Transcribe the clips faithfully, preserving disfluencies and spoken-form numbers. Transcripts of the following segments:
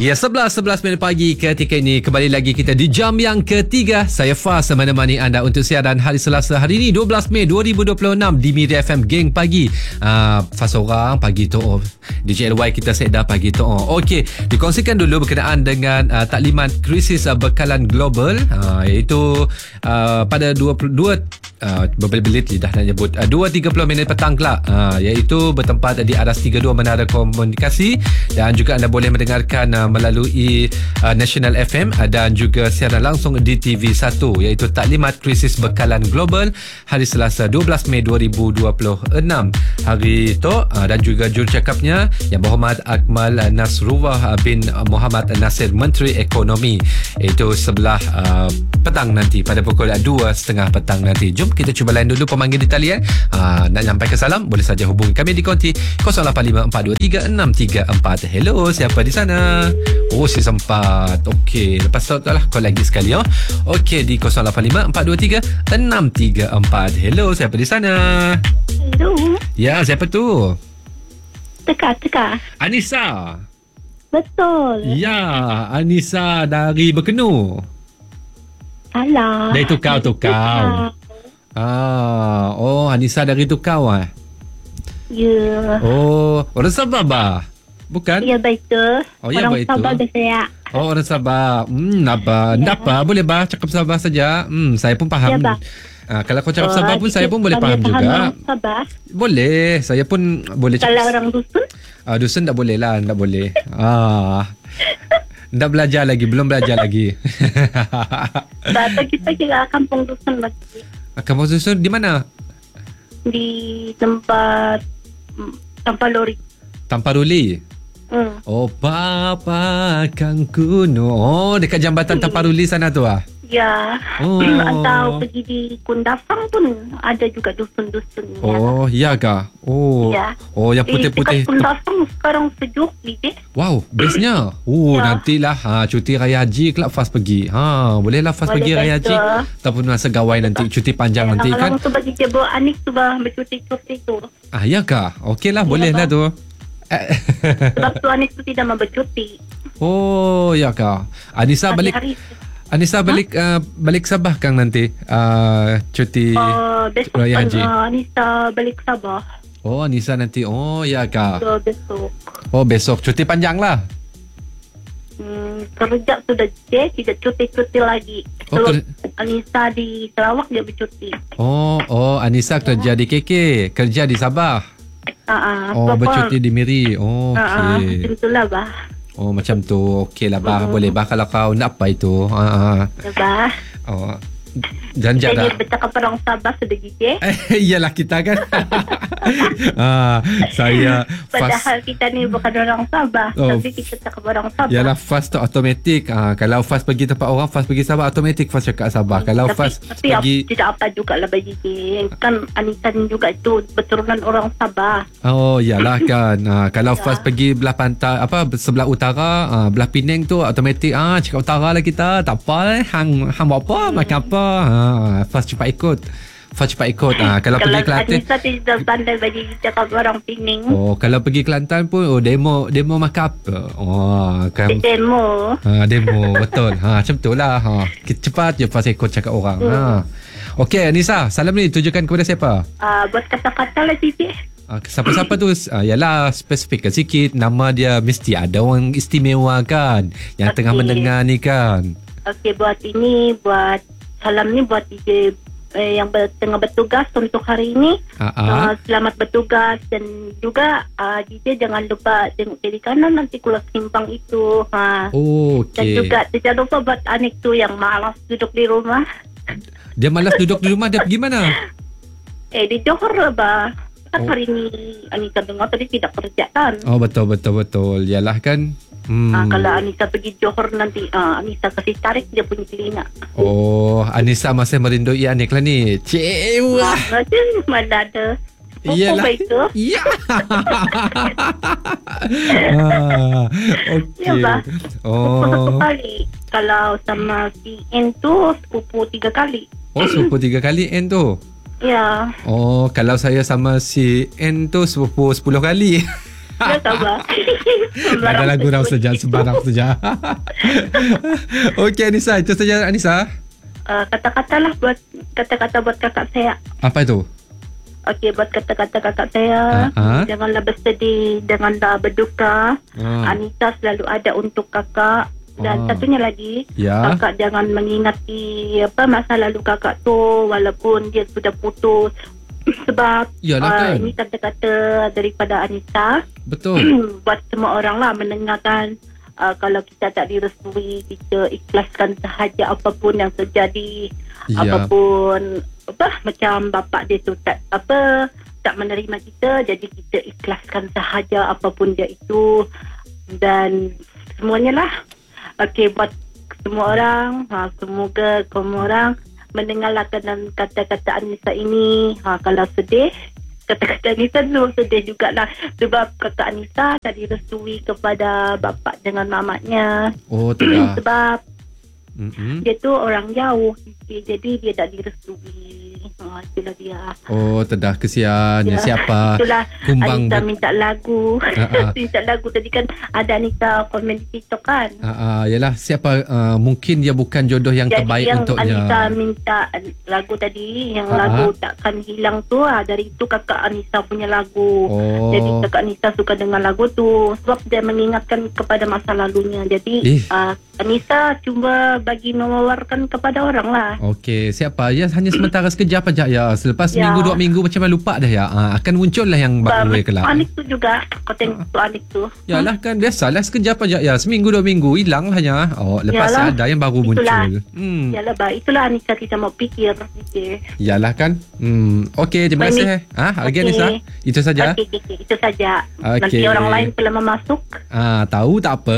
Ya, sebelas sebelas minit pagi ketika ini kembali lagi kita di jam yang ketiga. Saya Fas menemani anda untuk siaran hari Selasa hari ini dua belas Mei dua ribu dua puluh enam di Miri F M Geng Pagi. Uh, Fas orang pagi tu oh. D J L Y kita sedar pagi tu oh. Okey, dikongsikan dulu berkenaan dengan uh, taklimat krisis uh, bekalan global uh, iaitu uh, pada dua puluh dua Uh, berbelit-belit lidah nak nyebut uh, dua tiga puluh minit petang kelak uh, iaitu bertempat di Aras tiga puluh dua Menara Komunikasi, dan juga anda boleh mendengarkan uh, melalui uh, National F M uh, dan juga siaran langsung di T V satu iaitu taklimat krisis bekalan global hari Selasa dua belas Mei dua ribu dua puluh enam hari itu, uh, dan juga jurucakapnya Yang Berhormat Akmal Nasrullah bin Muhammad Nasir, Menteri Ekonomi, iaitu sebelah uh, petang nanti pada pukul dua tiga puluh petang nanti. Jom kita cuba lain dulu pemanggil di talian. Ha, nak nyampaikan salam boleh saja hubungi kami di konti kosong lapan lima empat dua tiga enam tiga empat. Hello, siapa di sana? Oh, si sempat. Okey, lepas tu lah call lagi sekali oh. Okey, di kosong lapan lima empat dua tiga enam tiga empat. Hello, siapa di sana? Hello. Ya, siapa tu? Teka, Teka. Anissa. Betul. Ya, Anissa dari Berkenu. Alah. Dari Tukau-Tukau. Ah, oh, Anissa dari Tukau ah. Ya. Oh, orang Sabah bah? Bukan? Ya, betul. Oh, ya, orang betul. Sabah biasa. Oh, orang Sabah. Hmm, apa? Ya. Apa? Boleh bah cakap Sabah saja. Hmm, saya pun faham. Ya, bah. Ah, kalau kau cakap Oh, Sabah pun saya pun boleh faham juga. Orang Sabah. Boleh, saya pun boleh cakap. Kalau orang dusun? Ah, dusun tak boleh lah, tak boleh. Ah. Tak belajar lagi, belum belajar lagi. Atau kita kira kampung dusun lagi. Kampung dusun di mana? Di tempat Tampalori. Tamparuli. Hmm. Oh, Papa Kang Kuno. Oh, dekat jambatan Tamparuli sana tu ah. Ya. Oh. Atau pergi di Kundasang pun ada juga dusun-dusun. Oh, ya kah? Oh. Ya. Oh, yang putih-putih. Eh, dekat Kundasang sekarang sejuk ni deh. Wow, bestnya. Oh, Ya. nantilah ha, cuti raya haji kelak Fas pergi. Ha, bolehlah Fas Boleh pergi raya haji. betul. Ataupun masa gawai nanti cuti panjang Ya, nanti kan. Kalau tu bagi dia bawa Anik tu bah bercuti-cuti tu. Ah, ya kah? Okeylah, Ya, bolehlah bang. tu. Eh. Sebab tu Anik tu tidak mau bercuti. Oh, ya kah? Anissa balik Hari-hari. Anissa balik uh, balik Sabah kang nanti uh, cuti Uh, besok raya kan haji. uh, Anissa balik Sabah. Oh, Anissa nanti. Oh, ya kah? So, besok. Oh, besok cuti panjang lah. Hmm, kerja sudah je, tidak cuti-cuti lagi. Oh, Sebab ker- Anissa di Sarawak dia bercuti. Oh, oh, Anissa kerja di K K, kerja di Sabah. Uh, Oh, bercuti di Miri. Oh, Uh, okey. macam itulah bah. Oh, macam tu. Okey lah, bah. Mm-hmm. Boleh, bah. Kalau kau nak apa itu. Ha, ha. Ya bah. Oh. Jangan Kita dah. ni bercakap orang Sabah sudah je. Eh, iyalah kita kan. ah, saya fast. Padahal kita ni bukan orang Sabah. Oh. Tapi kita cakap orang Sabah. Yalah, fast tu automatik. Ah, kalau fast pergi tempat orang, fast pergi Sabah, automatik fast cakap Sabah. Kalau tapi, fast tapi pergi... ap, tidak apa jugalah bagi dia. Kan Anissa ni juga itu keturunan orang Sabah. Oh, iyalah kan. Ah, kalau Ya. fast pergi belah pantai, apa, sebelah utara, ah, belah Penang tu, automatik, ah, cakap utara lah kita. Tak apa lah. Hang, hang buat apa, makan apa. Ah, fast cepat ikut. Fast cepat ikut. Ah, kalau, Kalau pergi Kelantan... Anissa tidak pandai bagi cakap orang Pening. Oh, kalau pergi Kelantan pun, oh, demo demo makan apa. Oh, kan. Demo. Ha, demo betul. Ha, macam tu lah. Ha. Cepat je pas ikut cakap orang. Ha. Okey, Anissa, salam ni tujukan kepada siapa? Uh, buat kata-kata lah Cici. Ha, siapa-siapa tu? Ha, yalah, spesifikkan sikit. Nama dia mesti ada orang istimewa kan, yang Okey. tengah mendengar ni kan. Okey, buat ini, buat salam ni buat D J eh, yang ber, tengah bertugas untuk hari ini. Ha, ha. Uh, selamat bertugas dan juga uh, D J jangan lupa tengok kiri kanan nanti kulas simpang itu. Ha. Oh, Dan okey. juga jangan lupa buat Anik tu yang malas duduk di rumah. Dia malas duduk di rumah, dia pergi mana? Eh, di Johor lah bah. Kan Oh. hari ni Anissa dengar tadi tidak kerja kan. Oh, betul betul betul. Yalah kan. Hmm. Ah, kalau Anissa pergi Johor nanti ah, Anissa kasih tarik dia punya telinga. Oh, Anissa masih merindui Anik lah ni. Cik, wah. Ada mana ada. Oh, Iyalah. baik tu. Ya. ah, okey. Ya, bah. Sepupu satu Oh. kali. Kalau sama si N tu sepupu tiga kali. Oh, sepupu tiga kali N tu. Ya. Oh, kalau saya sama si N tu sepupu sepuluh kali. Ya sabar. Ada lagu rau saja, sembarang saja. Okey Anissa, itu saja Anissa. Uh, kata-kata lah buat kata-kata buat kakak saya. Apa itu? Okey, buat kata-kata kakak saya. Uh-huh. Janganlah bersedih, janganlah berduka. Uh. Anissa selalu ada untuk kakak. Dan Oh. satunya lagi, Ya. kakak jangan mengingati apa masa lalu kakak tu walaupun dia sudah putus. Sebab Yalah uh, kan. ini kata-kata daripada Anissa. Betul. Buat semua orang lah mendengarkan. Uh, kalau kita tak direstui, kita ikhlaskan sahaja apapun yang terjadi. Ya. Apapun apa macam bapak dia tu tak apa tak menerima kita, jadi kita ikhlaskan sahaja apapun dia itu. Dan semuanya lah. Okey, buat semua orang, ha, semoga semua orang mendengarlah kata-kata Anissa ini. Ha, kalau sedih, kata-kata Anissa tu sedih jugalah. Sebab kakak Anissa tak direstui kepada bapa dengan mamaknya. Oh, tidak. Sebab Mm-mm. dia tu orang jauh. Okay, jadi dia tak direstui. Ha, itulah dia. Oh, tidak, kesiannya. Ya, Siapa itulah kumbang Anissa bet- minta lagu. Ha-ha. Minta lagu tadi kan ada Anissa komen di TikTok kan. Ah, ah, yalah, siapa uh, mungkin dia bukan jodoh yang Jadi terbaik yang untuknya. Anissa minta lagu tadi, yang Ha-ha. lagu Takkan Hilang tu, ah, dari itu kakak Anissa punya lagu. Oh. Jadi kakak Anissa suka dengan lagu tu sebab dia mengingatkan kepada masa lalunya. Jadi Eh. uh, Anissa cuma bagi mewawarkan kepada orang lah. Okey, siapa? Ya, hanya sementara sekejap aja ya. Selepas Ya. minggu dua minggu macam mana lupa dah ya. Ah, akan muncul lah yang baru ya kelak. Anik tu juga. Kau tengok tu Anik tu. Yalah kan biasalah sekejap aja ya. Seminggu dua minggu hilang hanya. Oh, lepas Yalah. ada yang baru Itulah. muncul. Hmm. Yalah bah, itulah Anissa kita mau fikir. Okay. Yalah kan. Hmm. Okey, terima Baik, kasih. Ah, lagi Okey. Anissa. Itu saja. Okey, okay, okay. Itu saja. Nanti Okey. orang lain kalau mau masuk. Ah, tahu tak apa.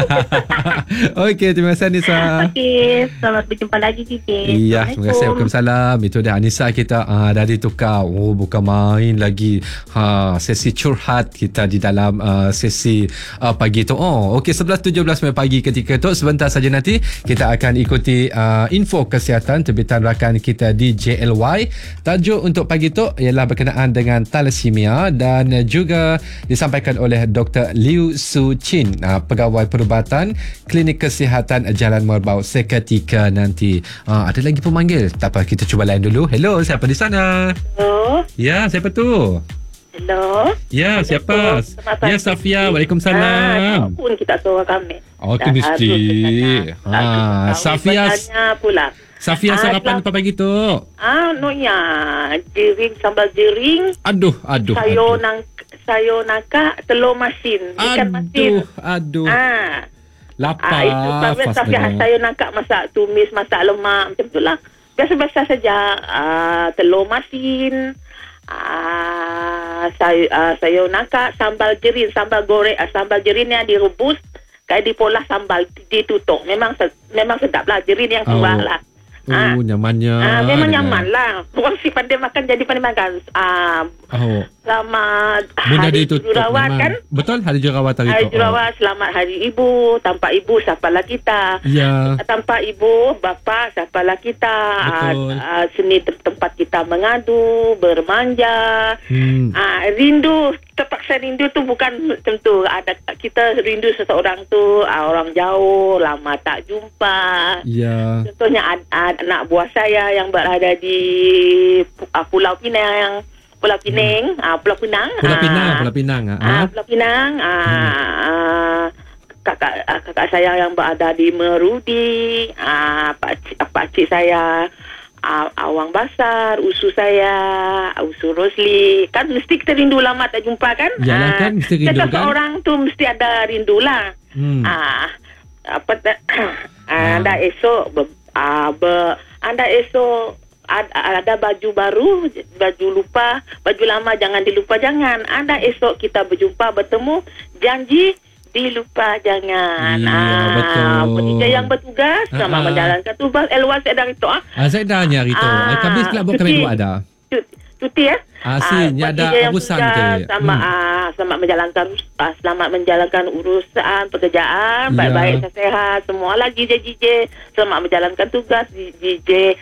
Okey, terima kasih Anissa. Okey, selamat berjumpa lagi D J. Iya, terima kasih. Waalaikumsalam. Itu dah Anissa kita uh, dah ditukar. Oh, bukan main lagi. Ha, sesi curhat kita di dalam uh, sesi uh, pagi tu. Oh, okey, sebelas tujuh belas pagi ketika tu. Sebentar saja nanti kita akan ikuti uh, info kesihatan terbitan rakan kita di J L Y. Tajuk untuk pagi tu ialah berkenaan dengan thalassemia dan juga disampaikan oleh Doktor Liu Su Chin, uh, pegawai perubatan Klinik Kesihatan Jalan Merbau seketika nanti. Uh, ada lagi pemanggil. Tak apa, kita cuba lain dulu. Hello, siapa di sana? Hello. Ya, siapa tu? Hello. Ya, siapa? Selamat Ya, pagi. Safia. Ah, Waalaikumsalam. pun kita suara kami. Oh, tu Dah mesti. harus Ha, Safia. Bertanya pula. Safia Ah, sarapan selamat- apa pagi tu? Ah, no ya. Jering sambal jering. Aduh, aduh. Sayur aduh. nang sayur nangka, telur masin, ikan masin. Aduh, aduh. Ah. Lapar. Ah, itu kami fast tapi dengar. sayur nangka masak tumis, masak lemak macam tu lah. Biasa-biasa saja. Ah, telur masin, ah, sayur, ah, sayur nangka, sambal jerin, sambal goreng, ah, sambal jerin yang direbus, kayak dipolah sambal ditutup. Memang se- memang sedap lah jerin yang Oh. tua lah. Ah. Oh, nyamannya. Ah, memang dengar. nyaman lah. Orang si pandai makan jadi pandai makan. Ah, Oh, selamat bunda Hari dia tutup Jururawat memang. kan? Betul, Hari Jururawat hari Hari tu. Jururawat, selamat Hari Ibu. Tanpa ibu, siapalah kita. Oh. Ya. Tanpa ibu, bapa, siapalah kita. Betul. Ah, ah, seni tem- tempat kita mengadu, bermanja. Hmm. Ah, rindu, terpaksa rindu tu bukan macam tu. Ada kita rindu seseorang tu, ah, orang jauh, lama tak jumpa. Ya. Contohnya ad, ad, anak buah saya yang berada di uh, Pulau Pinang, Pulau Pinang, hmm. uh, Pulau Pinang, Pulau ah, Pinang, Pulau Pinang. ah. ah, Pulau Pinang, uh, Hmm. uh, kakak uh, kakak saya yang berada di Merudi, uh, pak cik, pak cik saya uh, Awang Basar, usu saya, usu Rosli, kan mesti kita rindu lama tak jumpa kan? Yalah Ah, kan, mesti rindu setiap kan? orang tu mesti ada rindu lah. Hmm. Ah, apa tak? Ah. Anda esok ber, ah, ber, anda esok ada, ada baju baru, baju lupa, baju lama jangan dilupa jangan. Anda esok kita berjumpa bertemu, janji dilupa jangan. Ya, betul. Pekerja yang bertugas selamat Ah, ah. menjalankan tugas. Elwas dari itu ah. Ah, saya dah nyari tu. Ah, Ah, Kami kelab buat kami cuti. dua ada. Cuti, cuti ya. Ah, si, ni ada pekerja yang urusan bertugas, ke? Sama Hmm. ah, selamat menjalankan ah, selamat menjalankan urusan pekerjaan, Ya. baik-baik sehat semua lagi J J J. Selamat menjalankan tugas J J.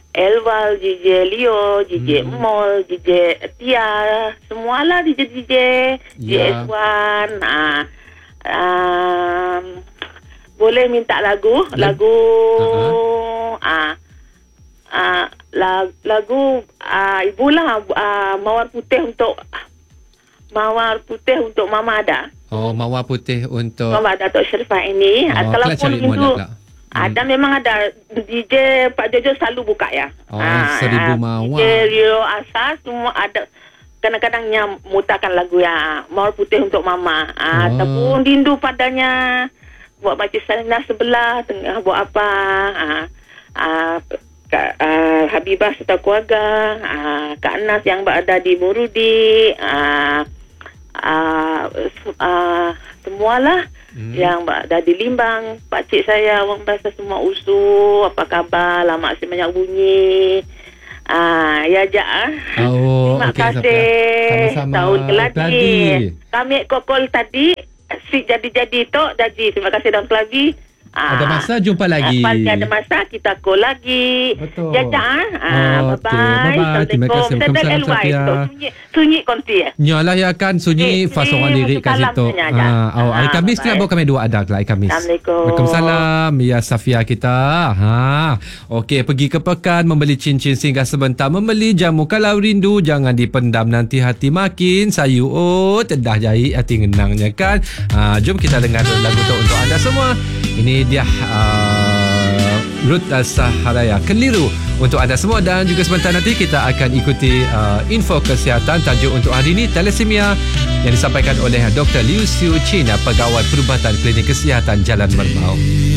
Elval, D J Leo, D J Hmm. Mol, D J Tia, semualah D J D J, D J Ya. S one. Ah, um, boleh minta lagu, Lag- lagu, Uh-huh. ah, ah, lag- lagu, ah, ibulah, ah, Mawar Putih untuk Mawar Putih untuk Mama Ada. Oh, Mawar Putih untuk Mama Datuk Sharifah ini. Oh, Kalau kelak pun cari itu modal pula. ada, memang ada D J Pak Jojo selalu buka ya. Oh, Seribu Mawar. D J Rio Asas semua ada. Kadang-kadangnya mutarkan lagu ya Mawar Putih untuk Mama. Ah, Oh. Tabung rindu padanya. Buat majlis salinah sebelah tengah buat apa? Ah, ah, Kak ah, Habibah serta keluarga, ah, Kak Anas yang berada di Murudi, ah, ah, se- ah, semualah Hmm. yang berada di Limbang, pakcik saya orang bahasa semua usul, apa khabar, lama si banyak bunyi. Ah, ya ja ah. Oh, Terima okey, kasih. Safia. Sama-sama. Tahun keladi. Keladi. Kami kokol tadi si jadi-jadi tok jadi. Terima kasih Daun Keladi. Ada masa jumpa lagi. Pasti ada masa kita call lagi. Betul. Ya ja ah. Oh, okey. Bye-bye. Bye-bye. Terima kasih. Assalamualaikum. Waalaikumsalam, L Y. Safia. Tok Sunyi, sunyi konti ya. Nyalah ya kan sunyi Eh, fas eh, orang lirik kat salam situ. sebenarnya, Ajak. Ah, oh, hari Ah, Khamis bye-bye. kelab kami dua ada kelab hari Khamis. Assalamualaikum. Waalaikumsalam. Ya Safia kita. Ha. Okey, pergi ke pekan membeli cincin singgah sebentar, membeli jamu kalau rindu jangan dipendam nanti hati makin sayu. Oh, tedah jahit hati ngenangnya kan. Ha, jom kita dengar lagu tu untuk anda semua. Ini dia uh, Ruth Saharaya Keliru untuk anda semua dan juga sebentar nanti kita akan ikuti uh, info kesihatan tajuk untuk hari ini thalassemia yang disampaikan oleh Doktor Liu Siu Chin, pegawai perubatan klinik kesihatan Jalan Merbau.